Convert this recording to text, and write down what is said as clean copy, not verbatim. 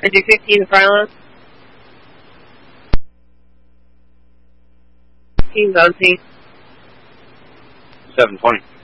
I do 15 Farland. 15's on scene. 720.